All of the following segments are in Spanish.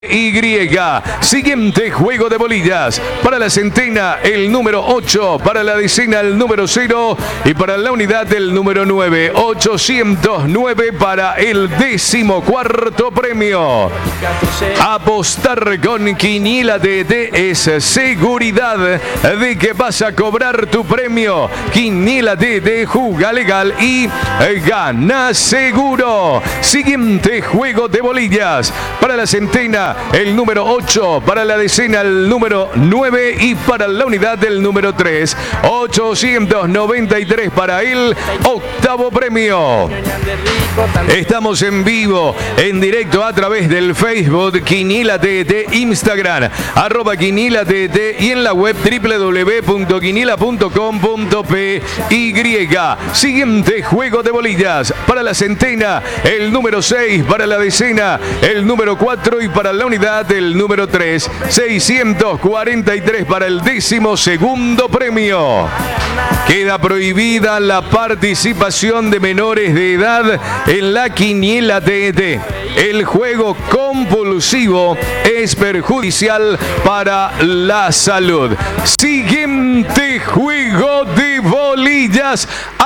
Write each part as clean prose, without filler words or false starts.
Y. Siguiente juego de bolillas. Para la centena, el número 8. Para la decena, el número 0. Y para la unidad, el número 9. 809 para el 14º premio. Apostar con Quiniela TT es seguridad de que vas a cobrar tu premio. Quiniela TT, juga legal y gana seguro. Siguiente juego de bolillas. Para la centena, el número 8, para la decena el número 9 y para la unidad del número 3. 893 para el 8º premio. Estamos en vivo, en directo a través del Facebook Quiniela TT, Instagram, @Quiniela TT y en la web www.quiniela.com.py. Siguiente juego de bolillas. Para la centena, el número 6, para la decena, el número 4 y para la unidad del número 3. 643 para el 12º premio. Queda prohibida la participación de menores de edad en la Quiniela TT. El juego compulsivo es perjudicial para la salud. Siguiente juego de bolillas.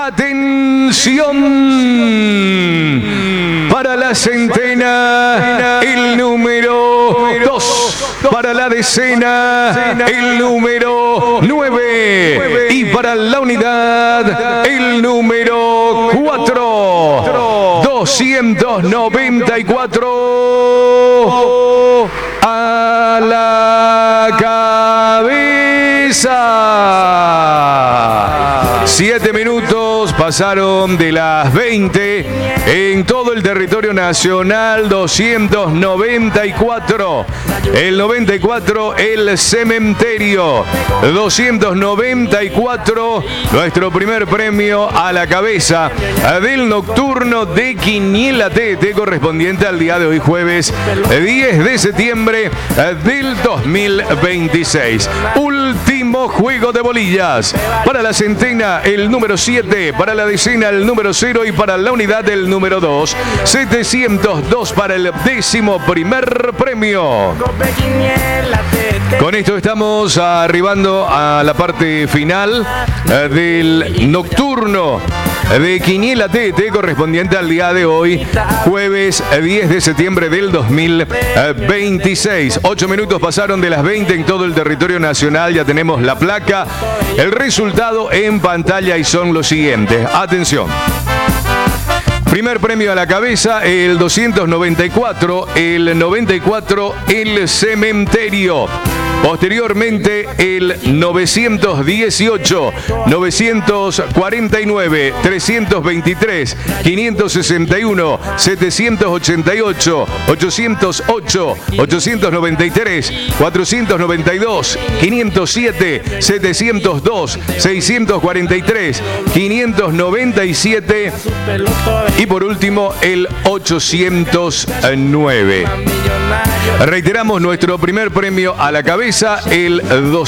Atención. Para la centena, el número 2. Para la decena, el número 9. Y para la unidad, el número 4. 294 a la cabeza. 7 minutos pasaron de las 20 en todo el territorio nacional. 294. El 94, el cementerio. 294, nuestro primer premio a la cabeza del nocturno de Quiniela TT, correspondiente al día de hoy, jueves 10 de septiembre del 2026. Último juego de bolillas. Para la centena, el número 7. Para la decena, el número 0. Y para la unidad, el número 2. 702 para el 11º premio. Con esto estamos arribando a la parte final del nocturno de Quiniela TT, correspondiente al día de hoy, jueves 10 de septiembre del 2026. 8 minutos pasaron de las 20 en todo el territorio nacional. Ya tenemos la placa, el resultado en pantalla y son los siguientes. Atención. Primer premio a la cabeza, el 294, el 94, el cementerio. Posteriormente, el 918, 949, 323, 561, 788, 808, 893, 492, 507, 702, 643, 597 y por último el 809. Reiteramos nuestro primer premio a la cabeza, el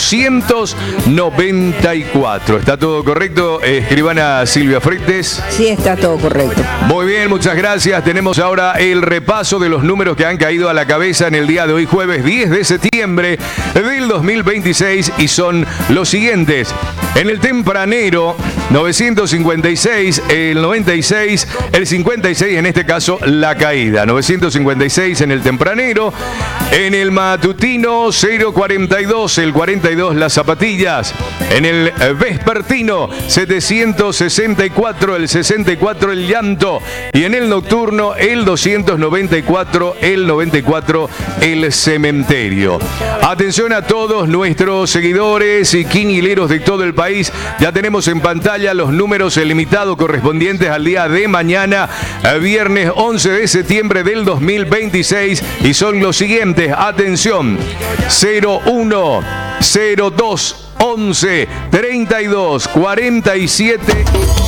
294. ¿Está todo correcto, escribana Silvia Freites? Sí, está todo correcto. Muy bien, muchas gracias. Tenemos ahora el repaso de los números que han caído a la cabeza en el día de hoy, jueves 10 de septiembre del 2026, y son los siguientes. En el tempranero, 956, el 96, el 56, en este caso la caída. 956 en el tempranero. En el matutino, 042, el 42 las zapatillas. En el vespertino, 764, el 64 el llanto. Y en el nocturno, el 294, el 94 el cementerio. Atención a todos nuestros seguidores y quinieleros de todo el país. Ya tenemos en pantalla los números limitados correspondientes al día de mañana, viernes 11 de septiembre del 2026, y son los siguientes. Atención: 01, 02, 11, 32, 47.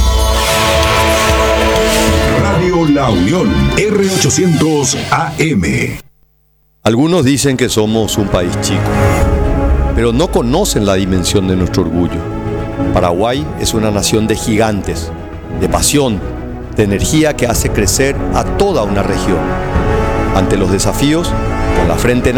Radio La Unión, R800 AM. Algunos dicen que somos un país chico, pero no conocen la dimensión de nuestro orgullo. Paraguay es una nación de gigantes, de pasión, de energía que hace crecer a toda una región. Ante los desafíos, con la frente en